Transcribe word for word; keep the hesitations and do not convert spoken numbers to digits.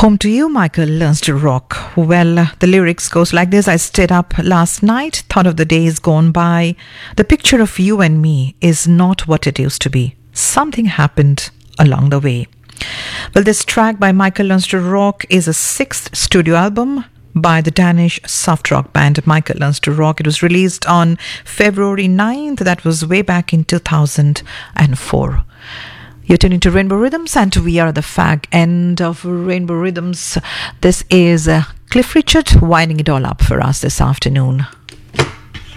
Home to you, Michael learns to rock. Well, uh, the lyrics goes like this. I stayed up last night, thought of the days gone by. The picture of you and me is not what it used to be. Something happened along the way. Well, this track by Michael Learns to Rock is a sixth studio album by the Danish soft rock band Michael Learns to Rock. It was released on February ninth. That was way back in two thousand four. You're tuning to Rainbow Rhythms, and we are at the fag end of Rainbow Rhythms. This is uh, Cliff Richard winding it all up for us this afternoon.